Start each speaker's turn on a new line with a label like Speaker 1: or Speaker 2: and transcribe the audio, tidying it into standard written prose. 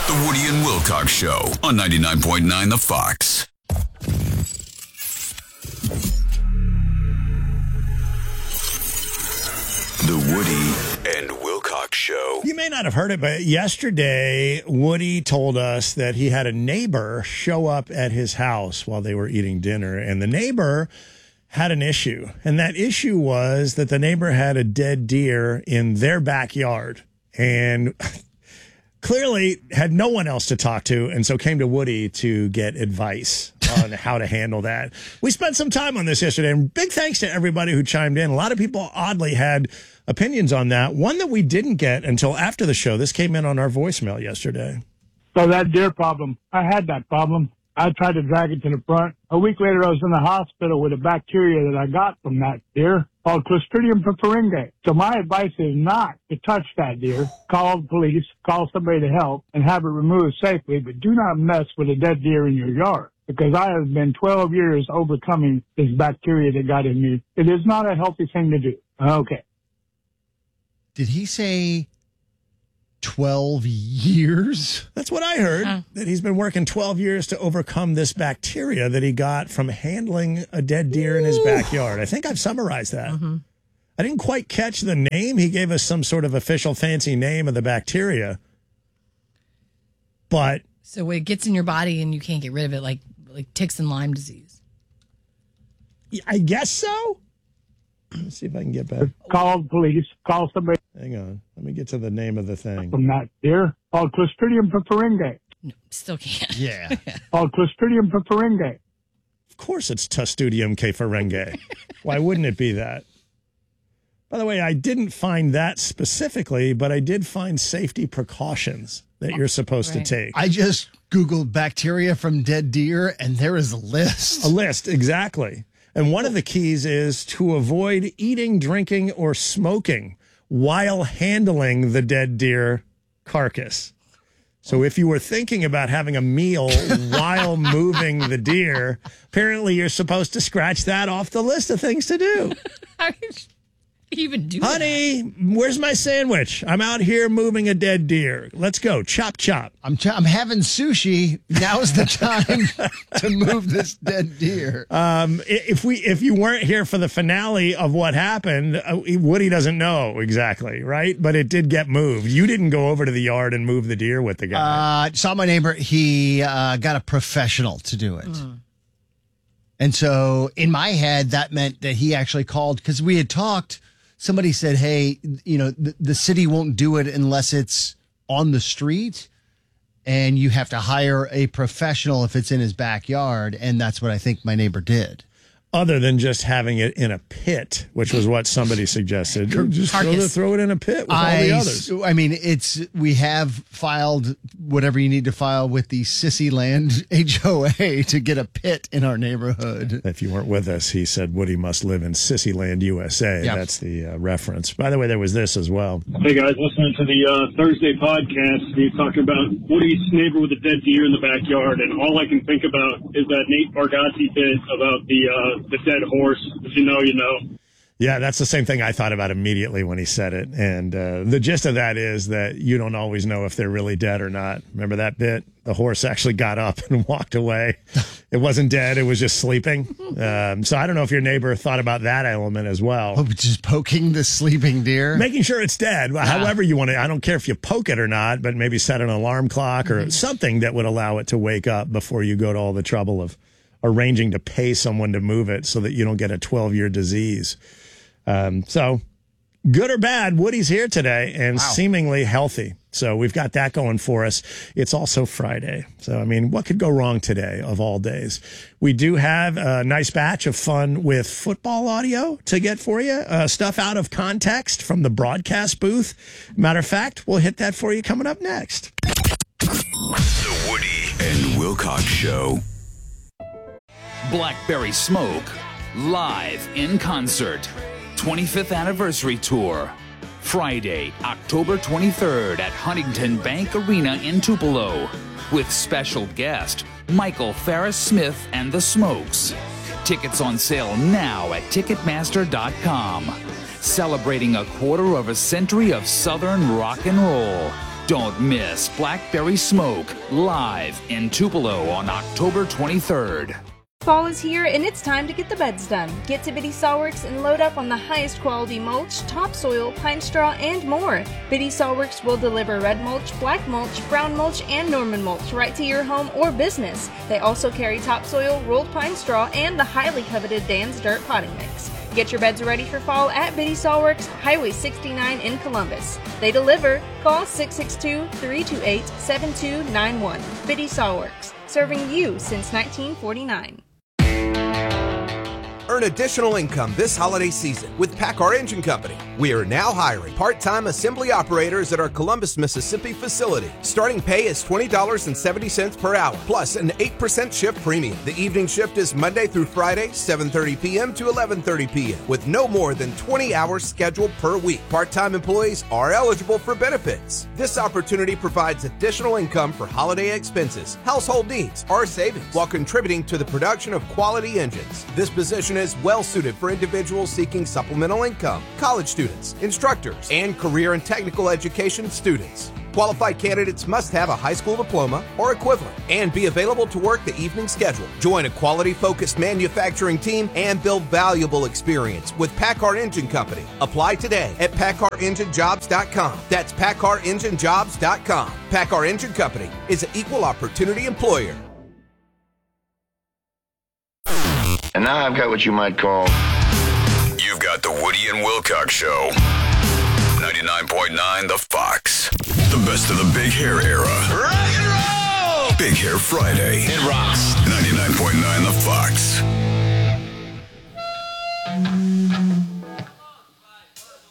Speaker 1: The Woody and Wilcox Show on 99.9 The Fox. The Woody and Wilcox Show.
Speaker 2: You may not have heard it, but yesterday, Woody told us that he had a neighbor show up at his house while they were eating dinner, and the neighbor had an issue. And that issue was that the neighbor had a dead deer in their backyard and clearly had no one else to talk to, and so came to Woody to get advice on how to handle that. We spent some time on this yesterday, and big thanks to everybody who chimed in. A lot of people oddly had opinions on that. One that we didn't get until after the show. This came in on our voicemail yesterday.
Speaker 3: So that deer problem, I had that problem. I tried to drag it to the front. A week later, I was in the hospital with a bacteria that I got from that deer called Clostridium perfringens. So my advice is not to touch that deer. Call the police, call somebody to help, and have it removed safely, but do not mess with a dead deer in your yard, because I have been 12 years overcoming this bacteria that got in me. It is not a healthy thing to do. Okay.
Speaker 4: Did he say 12 years?
Speaker 2: That's what I heard, that he's been working 12 years to overcome this bacteria that he got from handling a dead deer in his backyard. I think I've summarized that. Mm-hmm. I didn't quite catch the name. He gave us some sort of official fancy name of the bacteria. But
Speaker 5: so it gets in your body and you can't get rid of it, like ticks and Lyme disease.
Speaker 2: I guess so. Let's see if I can get back.
Speaker 3: Call the police, call somebody.
Speaker 2: Hang on. Let me get to the name of the thing.
Speaker 3: From that deer called Clostridium perfringens.
Speaker 5: No, still can't.
Speaker 4: Yeah.
Speaker 3: Called Clostridium perfringens.
Speaker 2: Of course it's Clostridium perfringens. Why wouldn't it be that? By the way, I didn't find that specifically, but I did find safety precautions that you're supposed to take.
Speaker 4: I just Googled bacteria from dead deer, and there is a list.
Speaker 2: A list, exactly. And one of the keys is to avoid eating, drinking, or smoking while handling the dead deer carcass. So if you were thinking about having a meal while moving the deer, apparently you're supposed to scratch that off the list of things to do.
Speaker 5: Even do
Speaker 2: Honey, where's my sandwich? I'm out here moving a dead deer. Let's go. Chop, chop.
Speaker 4: I'm having sushi. Now's the time to move this dead deer.
Speaker 2: If you weren't here for the finale of what happened, Woody doesn't know exactly, right? But it did get moved. You didn't go over to the yard and move the deer with the guy.
Speaker 4: Saw my neighbor. He got a professional to do it. And so in my head, that meant that he actually called, because we had talked. Somebody said, hey, you know, the city won't do it unless it's on the street, and you have to hire a professional if it's in his backyard. And that's what I think my neighbor did.
Speaker 2: Other than just having it in a pit, which was what somebody suggested. Just throw it in a pit with all the others.
Speaker 4: I mean, we have filed whatever you need to file with the Sissyland HOA to get a pit in our neighborhood.
Speaker 2: If you weren't with us, he said Woody must live in Sissyland, USA. Yep. That's the reference. By the way, there was this as well.
Speaker 6: Hey, guys, listening to the Thursday podcast, he's talking about Woody's neighbor with a dead deer in the backyard, and all I can think about is that Nate Bargatze bit about the dead horse. If you know, you know.
Speaker 2: Yeah, that's the same thing I thought about immediately when he said it. And the gist of that is that you don't always know if they're really dead or not. Remember that bit? The horse actually got up and walked away. It wasn't dead. It was just sleeping. So I don't know if your neighbor thought about that element as well.
Speaker 4: Oh, just poking the sleeping deer?
Speaker 2: Making sure it's dead. However you want to. I don't care if you poke it or not, but maybe set an alarm clock or something that would allow it to wake up before you go to all the trouble of arranging to pay someone to move it so that you don't get a 12-year disease. So good or bad, Woody's here today and seemingly healthy. So we've got that going for us. It's also Friday. So, I mean, what could go wrong today of all days? We do have a nice batch of fun with football audio to get for you. Stuff out of context from the broadcast booth. Matter of fact, we'll hit that for you coming up next.
Speaker 1: The Woody and Wilcox Show.
Speaker 7: Blackberry Smoke, live in concert. 25th anniversary tour. Friday, October 23rd at Huntington Bank Arena in Tupelo. With special guest, Michael Farris Smith and the Smokes. Tickets on sale now at Ticketmaster.com. Celebrating a quarter of a century of Southern rock and roll. Don't miss Blackberry Smoke live in Tupelo on October 23rd.
Speaker 8: Fall is here and it's time to get the beds done. Get to Biddy Sawworks and load up on the highest quality mulch, topsoil, pine straw, and more. Biddy Sawworks will deliver red mulch, black mulch, brown mulch, and Norman mulch right to your home or business. They also carry topsoil, rolled pine straw, and the highly coveted Dan's Dirt potting mix. Get your beds ready for fall at Biddy Sawworks, Highway 69 in Columbus. They deliver. Call 662-328-7291. Biddy Sawworks, serving you since 1949.
Speaker 9: Earn additional income this holiday season with PACCAR Engine Company. We are now hiring part-time assembly operators at our Columbus, Mississippi facility. Starting pay is $20.70 per hour, plus an 8% shift premium. The evening shift is Monday through Friday, 7:30 p.m. to 11:30 p.m., with no more than 20 hours scheduled per week. Part-time employees are eligible for benefits. This opportunity provides additional income for holiday expenses, household needs, or savings, while contributing to the production of quality engines. This position is well suited for individuals seeking supplemental income, college students, instructors, and career and technical education students. Qualified candidates must have a high school diploma or equivalent and be available to work the evening schedule. Join a quality-focused manufacturing team and build valuable experience with PACCAR Engine Company. Apply today at PACCAREngineJobs.com. That's PACCAREngineJobs.com. PACCAR Engine Company is an equal opportunity employer.
Speaker 10: And now I've got what you might call...
Speaker 1: You've got the Woody and Wilcox Show. 99.9 The Fox. The best of the big hair era.
Speaker 10: Rock and roll!
Speaker 1: Big Hair Friday.
Speaker 10: It rocks.
Speaker 1: 99.9 The Fox.